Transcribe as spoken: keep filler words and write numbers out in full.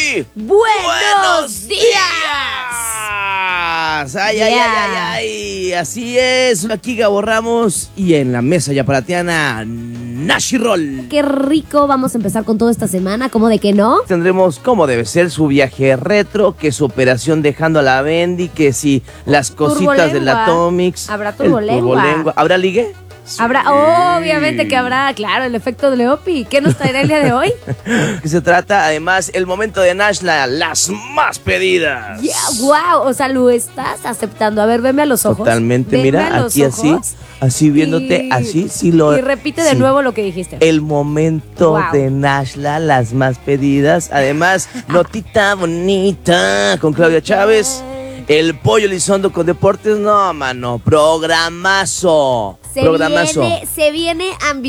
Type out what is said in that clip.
Muy buenos días. Ay, yeah. ay, ay, ay, ay, así es. Aquí Gabo Ramos y en la mesa yaparatiana, Nashi Roll. Qué rico, vamos a empezar con toda esta semana, ¿cómo de que no? Tendremos como debe ser su viaje retro, que su operación dejando a la Bendy, que si las cositas de la Atomix. Habrá turbolengua. turbolengua. ¿Habrá ligue? Habrá, sí. Obviamente que habrá, claro, el efecto de Leopi. ¿Qué nos traerá el día de hoy? Que se trata, además, el momento de Nashla, las más pedidas. Yeah, wow, o sea, lo estás aceptando. A ver, veme a los ojos. Totalmente, veme mira, aquí así, así viéndote, y, así, sí lo... Y repite de sí. nuevo lo que dijiste. El momento wow. de Nashla, las más pedidas. Además, notita bonita con Claudia Chávez. El Pollo Elizondo con deportes, no, mano, programazo. Se programazo. viene, se viene ambicioso.